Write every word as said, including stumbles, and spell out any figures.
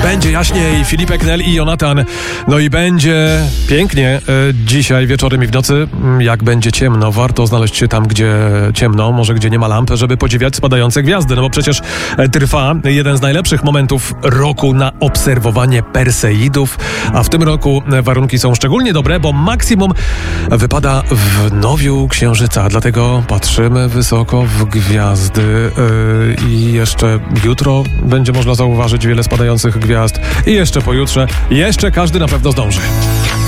Będzie jaśniej, Filipek, Nel i Jonatan. No i będzie pięknie e, dzisiaj wieczorem i w nocy. Jak będzie ciemno, warto znaleźć się tam, gdzie ciemno, może gdzie nie ma lamp, żeby podziwiać spadające gwiazdy. No bo przecież e, trwa jeden z najlepszych momentów roku na obserwowanie Perseidów, a w tym roku e, warunki są szczególnie dobre, bo maksimum wypada w nowiu księżyca. Dlatego patrzymy wysoko w gwiazdy e, i jeszcze jutro będzie można zauważyć wiele spadających gwiazd i jeszcze pojutrze, jeszcze każdy na pewno zdąży.